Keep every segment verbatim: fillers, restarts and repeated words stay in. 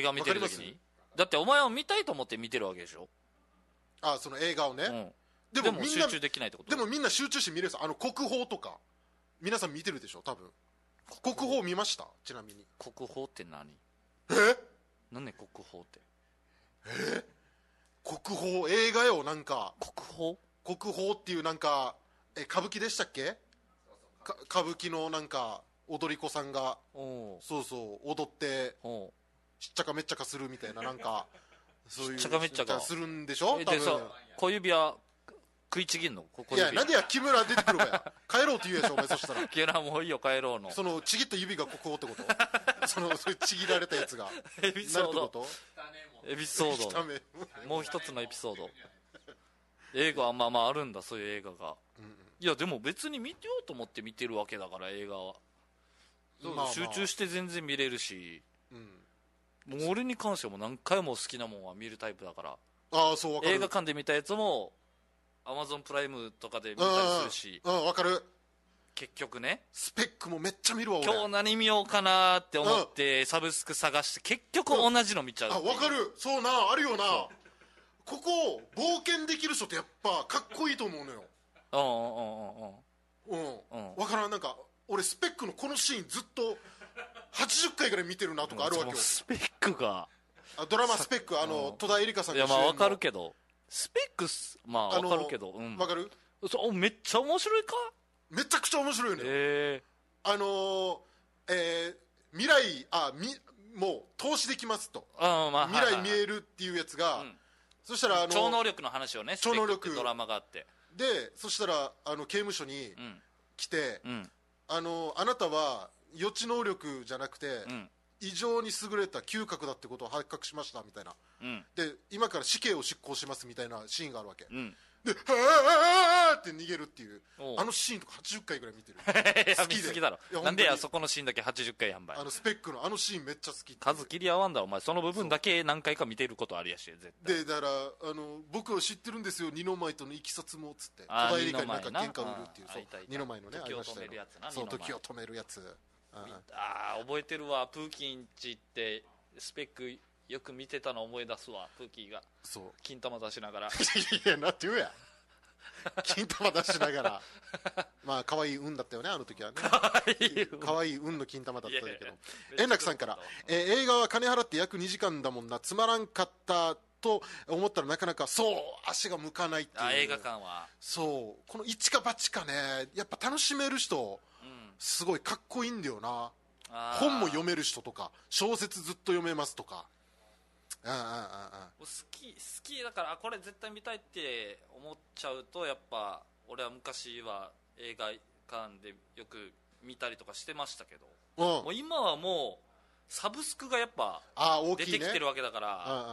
画見てる時に。だってお前は見たいと思って見てるわけでしょ。 あ、その映画をね。うん、 でもみんな集中できないってこと。 でもみんな集中して見れるさ。あの国宝とか皆さん見てるでしょ多分。国宝見ました？ちなみに。 国宝って何？ え？ 何ね国宝って。 え？国宝映画よなんか。 国宝？ 国宝っていうなんかえ歌舞伎でしたっけ？か歌舞伎のなんか踊り子さんがそうそう踊ってしっちゃかめっちゃかするみたいななんかそういうしっちゃかめっちゃかするんでしょ？ でさ小指は食いちぎんの？ いやなんでや木村出てくるわや帰ろうって言うやしお前そしたら木村もういいよ帰ろうのそのちぎった指が国宝ってことそのそれちぎられたやつがエピソードエピソードもう一つのエピソード映画はまあまああるんだそういう映画が、うんうん、いやでも別に見てようと思って見てるわけだから映画は、まあまあ、集中して全然見れるし、うん、もう俺に関してはもう何回も好きなもんは見るタイプだから。 ああそうわかる。 映画館で見たやつもアマゾンプライムとかで見たりするし。 うんわかる。 結局ねスペックもめっちゃ見るわ俺。 今日何見ようかなって思ってサブスク探して結局同じの見ちゃう。 あわかる。そうなあるよな。ここ冒険できる人ってやっぱかっこいいと思うのよ。うんうんうんうんうんうん分からん。なんか俺スペックのこのシーンずっとはちじゅっかいぐらい見てるなとかあるわけよ。 スペックがあドラマスペックあの戸田恵梨香さんが主演の。いやまあ分かるけどスペックスまあ分かるけど分かる。 そうめっちゃ面白いか。 めちゃくちゃ面白いのよ。 えー、あのー、えー、未来あみもう投資できますとあ、まあ、未来見えるっていうやつが、うん、そしたらあの超能力の話をね超能力ドラマがあってでそしたらあの刑務所に来て、うんうん、あのあなたは予知能力じゃなくて、うん、異常に優れた嗅覚だってことを発覚しましたみたいな、うん、で今から死刑を執行しますみたいなシーンがあるわけ、うんで、はぁーって逃げるっていう、あのシーンとかはちじゅっかいぐらい見てる。 好きで。見すぎだろ。なんでや、そこのシーンだけはちじゅっかいやんばい。 あの、スペックのあのシーンめっちゃ好き。 数切り合わんだろ、お前。その部分だけ何回か見てることあるやし、絶対。で、だから、あの、僕は知ってるんですよ、二の舞とのいきさつも、つって。戸田恵梨香になんか喧嘩売るっていう。そう、二の舞のね、 時を止めるやつな。 そう、時を止めるやつ。 ああ、覚えてるわ。プーキンチって、スペックよく見てたの思い出すわ、プーキーが。そう。金玉出しながら。いや、なんて言うや。金玉出しながらまあ可愛い運だったよねあの時はね。可愛い運の金玉だったんだけど。円楽さんから、えー、映画は金払って約にじかんだもんなつまらんかったと思ったらなかなかそう足が向かないっていう。 あ映画館はそうこの一か八かねやっぱ楽しめる人、うん、すごいかっこいいんだよな。本も読める人とか小説ずっと読めますとか。ああああ好き好きだからこれ絶対見たいって思っちゃうとやっぱ俺は昔は映画館でよく見たりとかしてましたけど、うん、もう今はもうサブスクがやっぱ出てきてるわけだから、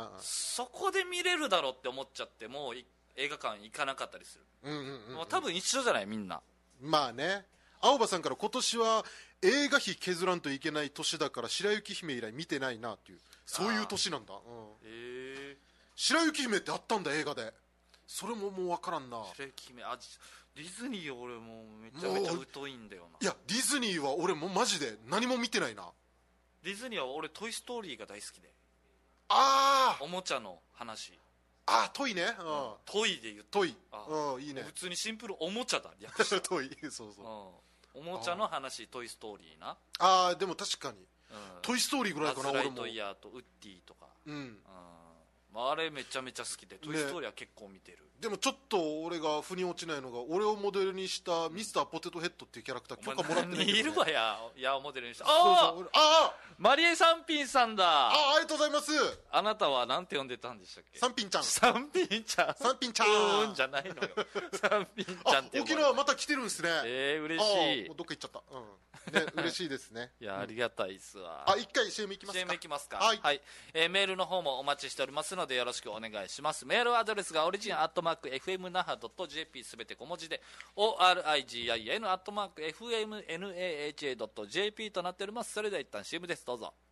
ね、そこで見れるだろうって思っちゃってもう映画館行かなかったりする、うんうんうんうん、多分一緒じゃないみんな。 まあね。青葉さんから今年は映画費削らんといけない年だから白雪姫以来見てないなっていうそういう年なんだ、うんえー、白雪姫ってあったんだ映画で。それももう分からんな。 白雪姫あディズニー俺もうめちゃめちゃ疎いんだよな。 いやディズニーは俺もマジで何も見てないな。 ディズニーは俺トイストーリーが大好きで。 ああおもちゃの話。 ああトイね、うん、 トイで言ってトイああいいね。 普通にシンプルおもちゃだ略してトイそうそう、 うん、おもちゃの話トイストーリーな。 ああでも確かに、うん、トイストーリーぐらいかな。 バズ・ライトイヤーとウッディとか、うん、うんまあ、あれめちゃめちゃ好きでトイストーリーは結構見てる、ね、 でもちょっと俺が腑に落ちないのが俺をモデルにしたミスターポテトヘッドっていうキャラクター許可もらってないけど、ね、 いるわややモデルにした。あそうそうあマリエ三品さんだ。 あありがとうございます。 あなたはなんて呼んでたんでしたっけ。 三品ちゃん三品ちゃん三品ちゃんうんじゃないのよ三品ちゃんって沖縄また来てるんですね。 えー、嬉しい。 もうどっか行っちゃった、うんね、嬉しいですねいやありがたいっすわ、 うん、あ一回 シーエム いきますか。 シーエム いきますか。はい、はいえー、メールの方もお待ちしておりますのでよろしくお願いします。メールアドレスがオリジンアットマーク エフエムナハドットジェーピー すべて小文字で オーアールアイジーアイエヌ アットマーク エフエムナハドットジェーピー となっております。それでは一旦 シーエム です。どうぞ。